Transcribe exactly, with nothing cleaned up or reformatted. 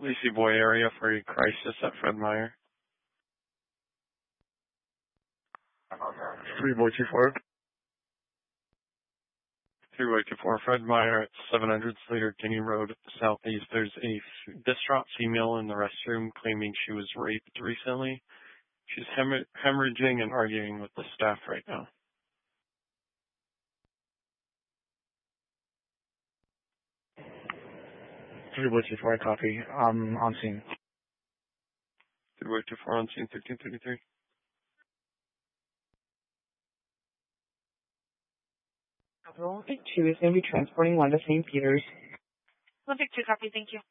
Lacey Boy area for a crisis at Fred Meyer. three boy two four. three boy two four, Fred Meyer at seven hundred Slater Guinea Road, Southeast. There's a f- distraught female in the restroom claiming she was raped recently. She's hem- hemorrhaging and arguing with the staff right now. three boy two four, copy. Um, on scene. three boy two four on scene, thirteen thirty-three. Olympic two is going to be transporting one to Saint Peter's. Olympic two, copy, thank you.